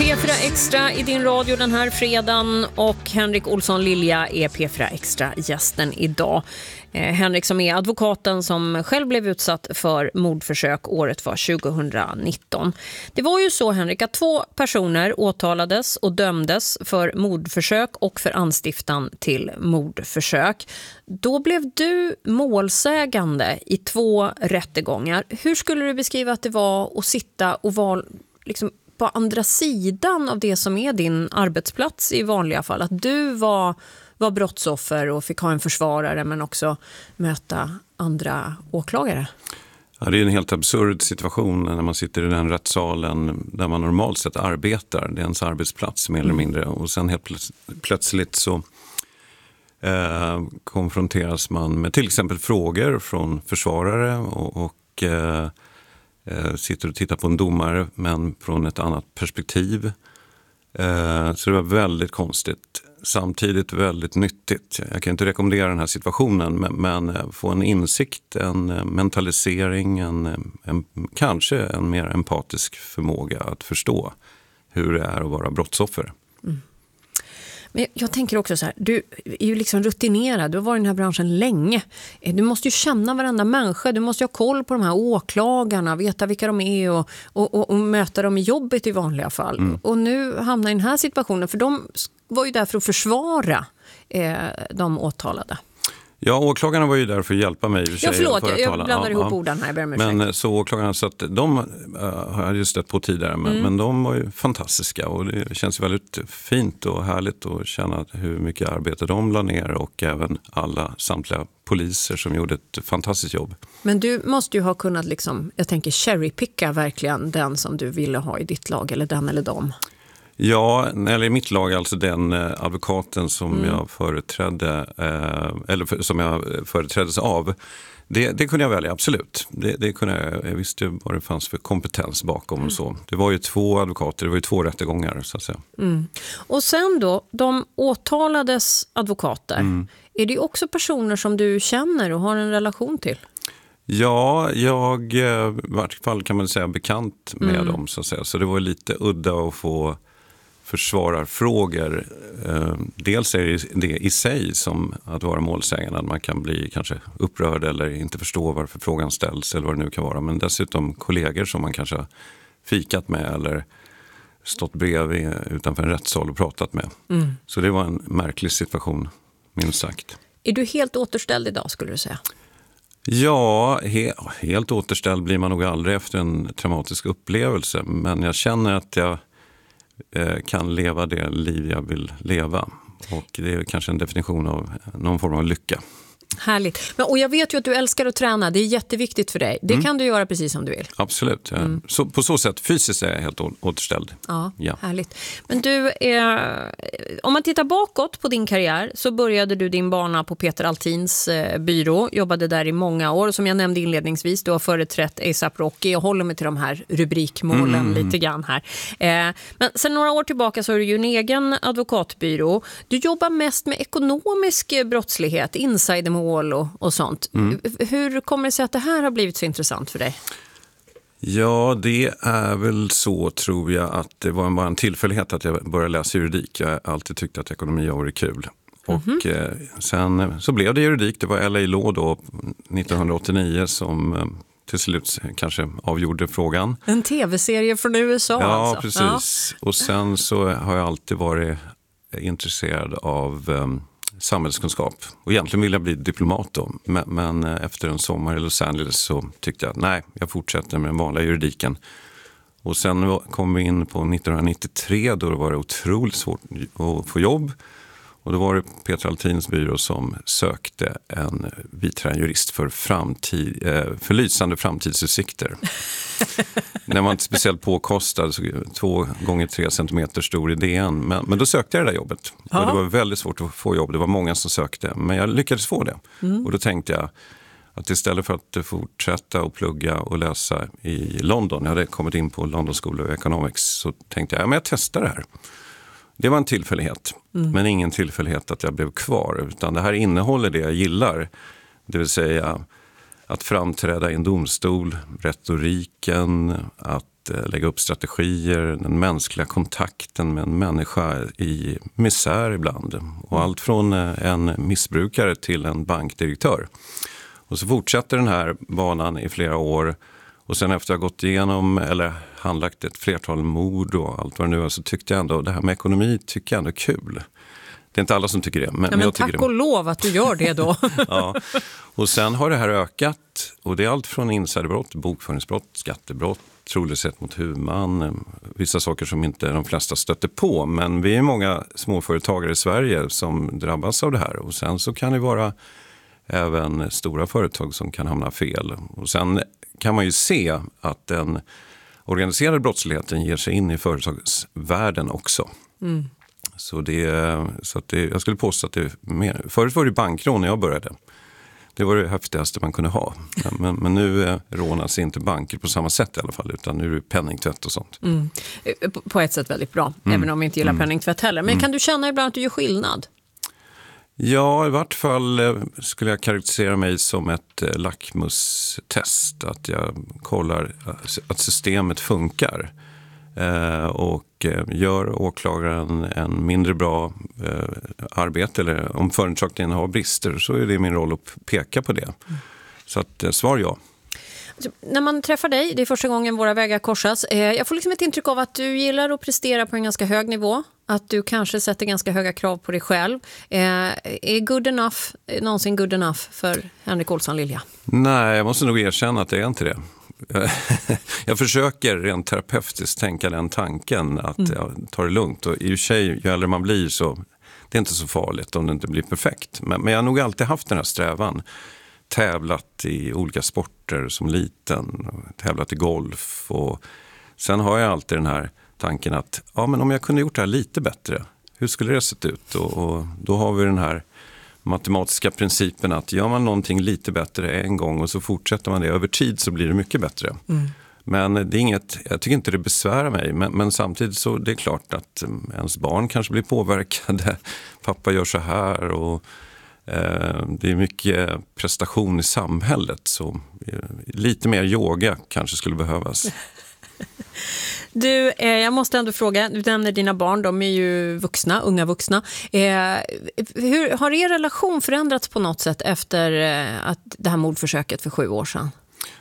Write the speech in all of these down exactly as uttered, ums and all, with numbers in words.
P fyra Extra i din radio den här fredagen och Henrik Olsson Lilja är P fyra Extra-gästen idag. Eh, Henrik som är advokaten som själv blev utsatt för mordförsök, året var tjugonitton. Det var ju så, Henrik, att två personer åtalades och dömdes för mordförsök och för anstiftan till mordförsök. Då blev du målsägande i två rättegångar. Hur skulle du beskriva att det var att sitta och vara liksom på andra sidan av det som är din arbetsplats i vanliga fall? Att du var, var brottsoffer och fick ha en försvarare men också möta andra åklagare. Ja, det är en helt absurd situation när man sitter i den rättssalen där man normalt sett arbetar. Det är ens arbetsplats mer eller mindre. Och sen helt plöts- plötsligt så eh, konfronteras man med till exempel frågor från försvarare och, och eh, sitter och tittar på en domare men från ett annat perspektiv. Så det var väldigt konstigt. Samtidigt väldigt nyttigt. Jag kan inte rekommendera den här situationen men få en insikt, en mentalisering, en, en, kanske en mer empatisk förmåga att förstå hur det är att vara brottsoffer. Mm. Men jag tänker också så här, du är ju liksom rutinerad, du har varit i den här branschen länge. Du måste ju känna varenda människa, du måste ju ha koll på de här åklagarna, veta vilka de är och, och, och, och möta dem i jobbet i vanliga fall. Mm. Och nu hamnar i den här situationen, för de var ju där för att försvara eh, de åtalade. Ja, åklagarna var ju där för att hjälpa mig. Ja, förlåt, jag, jag blandar ja, ihop ja. orden här. Men så åklagarna, så att de uh, har jag just stött på tidigare, men, mm. men de var ju fantastiska och det känns väldigt fint och härligt att känna hur mycket arbete de la ner och även alla samtliga poliser som gjorde ett fantastiskt jobb. Men du måste ju ha kunnat, liksom, jag tänker cherrypicka verkligen den som du ville ha i ditt lag, eller den eller dem. Ja, eller i mitt lag, alltså den eh, advokaten som mm. jag företrädde, eh, eller för, som jag företräddes av, det, det kunde jag välja, absolut. Det, det kunde jag, jag visste vad det fanns för kompetens bakom mm. och så. Det var ju två advokater, det var ju två rättegångar så att säga. Mm. Och sen då, de åtalades advokater, mm. är det också personer som du känner och har en relation till? Ja, jag i vart fall kan man säga bekant med mm. dem så att säga. Så det var lite udda att få försvararfrågor. Dels är det i sig som att vara målsägande, att man kan bli kanske upprörd eller inte förstå varför frågan ställs eller vad det nu kan vara. Men dessutom kollegor som man kanske har fikat med eller stått bredvid utanför en rättssal och pratat med. Mm. Så det var en märklig situation, minst sagt. Är du helt återställd idag, skulle du säga? Ja, he- helt återställd blir man nog aldrig efter en traumatisk upplevelse. Men jag känner att jag eh, kan leva det liv jag vill leva. Och det är kanske en definition av någon form av lycka. Härligt. Men, och jag vet ju att du älskar att träna. Det är jätteviktigt för dig. Det mm. kan du göra precis som du vill. Absolut. Ja. Mm. Så, på så sätt fysiskt är jag helt å- återställd. Ja, ja, härligt. Men du, eh, om man tittar bakåt på din karriär så började du din bana på Peter Altins eh, byrå. Jobbade där i många år. Som jag nämnde inledningsvis, du har företrätt A$AP Rocky. Jag håller mig till de här rubrikmålen mm. lite grann här. Eh, men sen några år tillbaka så har du ju en egen advokatbyrå. Du jobbar mest med ekonomisk brottslighet, insidermål och, och sånt. Mm. Hur kommer det sig att det här har blivit så intressant för dig? Ja, det är väl så, tror jag, att det var bara en tillfällighet att jag började läsa juridik. Jag har alltid tyckt att ekonomi har varit kul. Mm-hmm. Och eh, sen så blev det juridik. Det var L A Law då nittonhundraåttionio som eh, till slut kanske avgjorde frågan. En tv-serie från U S A ja, alltså. Precis. Ja. Och sen så har jag alltid varit intresserad av eh, samhällskunskap. Och egentligen ville jag bli diplomat då. Men, men efter en sommar i Los Angeles så tyckte jag att nej, jag fortsätter med den vanliga juridiken. Och sen kom vi in på nittonhundranittiotre då det var otroligt svårt att få jobb. Och då var det Peter Altins byrå som sökte en biträdande jurist för, framtid, för lysande framtidsutsikter. Den var inte speciellt påkostad, så två gånger tre centimeter stor idén. Men, men då sökte jag det där jobbet. Och det var väldigt svårt att få jobb, det var många som sökte. Men jag lyckades få det. Mm. Och då tänkte jag att istället för att fortsätta och plugga och läsa i London, jag hade kommit in på London School of Economics, så tänkte jag, ja men jag testar det här. Det var en tillfällighet, mm. men ingen tillfällighet att jag blev kvar. Utan det här innehåller det jag gillar. Det vill säga att framträda i en domstol, retoriken, att eh, lägga upp strategier, den mänskliga kontakten med en människa i misär ibland. Och allt från eh, en missbrukare till en bankdirektör. Och så fortsätter den här banan i flera år. Och sen efter att ha gått igenom eller handlagt ett flertal mord och allt vad det nu är, så tyckte jag ändå, det här med ekonomi tycker jag ändå är kul. Det är inte alla som tycker det. Men, ja, men, men jag tack tycker det. Och lov att du gör det då. Ja. Och sen har det här ökat. Och det är allt från insiderbrott, bokföringsbrott, skattebrott, trolöshet mot huvudman. Vissa saker som inte de flesta stöter på. Men vi är många småföretagare i Sverige som drabbas av det här. Och sen så kan det vara även stora företag som kan hamna fel. Och sen kan man ju se att den organiserade brottsligheten ger sig in i företagsvärlden också. Mm. Så, det, så att det, jag skulle påstå att det är mer. Förut var det bankrån när jag började. Det var det häftigaste man kunde ha. Men, men nu rånas inte banker på samma sätt i alla fall, utan nu är det penningtvätt och sånt. Mm. På ett sätt väldigt bra, mm. även om vi inte gillar mm. penningtvätt heller. Men mm. kan du känna ibland att du gör skillnad? Ja, i vart fall skulle jag karaktärisera mig som ett lackmustest. Att jag kollar att systemet funkar. Eh, och gör åklagaren en mindre bra eh, arbete, eller om förundersökningen har brister, så är det min roll att peka på det. Mm. Så att eh, svar ja. Alltså, när man träffar dig, det är första gången våra vägar korsas, eh, jag får liksom ett intryck av att du gillar att prestera på en ganska hög nivå. Att du kanske sätter ganska höga krav på dig själv. Eh, är good enough någonsin good enough för Henrik Olsson Lilja? Nej, jag måste nog erkänna att det är inte det. Jag försöker rent terapeutiskt tänka den tanken att mm. jag tar det lugnt. Och i och för sig, ju äldre man blir så det är inte så farligt om det inte blir perfekt. Men, men jag har nog alltid haft den här strävan. Tävlat i olika sporter som liten. Tävlat i golf. Och sen har jag alltid den här tanken att ja, men om jag kunde gjort det här lite bättre, hur skulle det sett ut? Och, och då har vi den här matematiska principen att gör man någonting lite bättre en gång och så fortsätter man det över tid, så blir det mycket bättre. Mm. Men det är inget, jag tycker inte det besvärar mig, men, men samtidigt så det är klart att ens barn kanske blir påverkade. Pappa gör så här och eh, det är mycket prestation i samhället, så eh, lite mer yoga kanske skulle behövas. Du, eh, jag måste ändå fråga, du nämner dina barn, de är ju vuxna, unga vuxna. Eh, hur har er relation förändrats på något sätt efter eh, att det här mordförsöket för sju år sedan?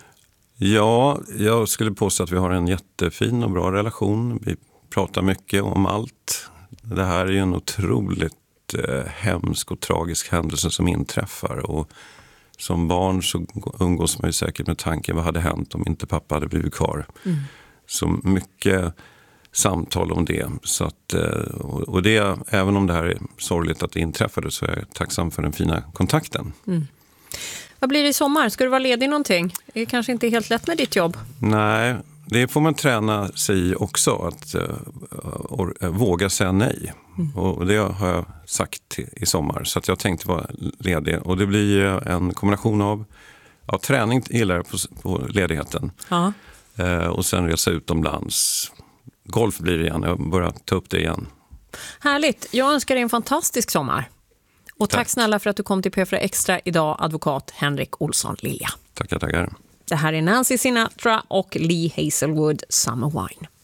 Ja, jag skulle påstå att vi har en jättefin och bra relation. Vi pratar mycket om allt. Det här är ju en otroligt eh, hemsk och tragisk händelse som inträffar. Och som barn så umgås man ju säkert med tanken, vad hade hänt om inte pappa hade blivit kvar? Mm. Så mycket samtal om det. Så att, och det, även om det här är sorgligt att det inträffade, så är jag tacksam för den fina kontakten. Mm. Vad blir det i sommar? Ska du vara ledig någonting? Det är kanske inte helt lätt med ditt jobb. Nej, det får man träna sig i också. Att uh, våga säga nej. Mm. Och det har jag sagt i sommar. Så att jag tänkte vara ledig. Och det blir en kombination av ja, träning gillar jag på, på ledigheten. Ja. Och sen resa utomlands. Golf blir det igen. Jag börjar ta upp det igen. Härligt. Jag önskar dig en fantastisk sommar. Och tack, tack snälla för att du kom till P fyra Extra idag, advokat Henrik Olsson Lilja. Tackar, tackar. Det här är Nancy Sinatra och Lee Hazelwood, Summer Wine.